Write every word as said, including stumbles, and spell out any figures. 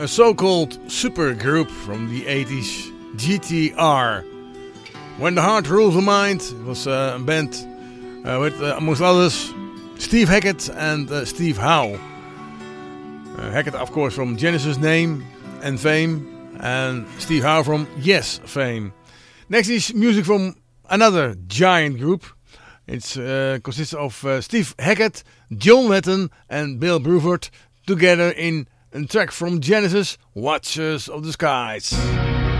a so-called supergroup from the eighties, G T R. When the Heart Rules the Mind, it was uh, a band uh, with, uh, amongst others, Steve Hackett and uh, Steve Howe. Uh, Hackett, of course, from Genesis name and fame, and Steve Howe from Yes fame. Next is music from another giant group. It uh, consists of uh, Steve Hackett, John Wetton and Bill Bruford together in a track from Genesis, Watchers of the Skies.